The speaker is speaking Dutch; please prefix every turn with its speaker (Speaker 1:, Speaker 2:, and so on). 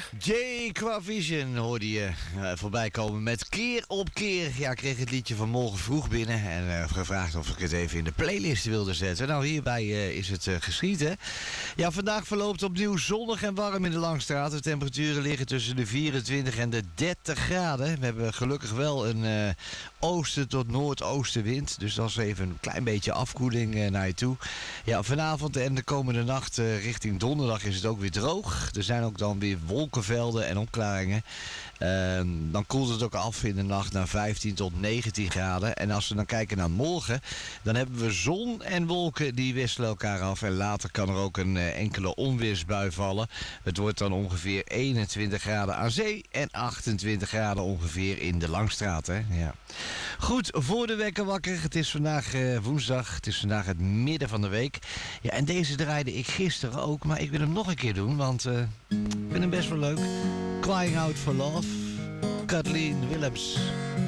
Speaker 1: J qua Vision hoorde je voorbij komen met keer op keer. Ja, ik kreeg het liedje vanmorgen vroeg binnen en gevraagd of ik het even in de playlist wilde zetten. Nou, hierbij is het geschied, hè. Ja, vandaag verloopt opnieuw zonnig en warm in de Langstraat. De temperaturen liggen tussen de 24 en de 30 graden. We hebben gelukkig wel een oosten tot noordoostenwind. Dus dat is even een klein beetje afkoeling naar je toe. Ja, vanavond en de komende nacht richting donderdag is het ook weer droog. Er zijn ook dan weer wolkenvelden en opklaringen. Dan koelt het ook af in de nacht naar 15 tot 19 graden. En als we dan kijken naar morgen, dan hebben we zon en wolken die wisselen elkaar af. En later kan er ook een enkele onweersbui vallen. Het wordt dan ongeveer 21 graden aan zee en 28 graden ongeveer in de Langstraat. Hè? Ja. Goed, voor de wekker wakker. Het is vandaag woensdag. Het is vandaag het midden van de week. Ja, en deze draaide ik gisteren ook, maar ik wil hem nog een keer doen, want ik vind hem best wel leuk. Crying Out for Love, Kathleen Willems.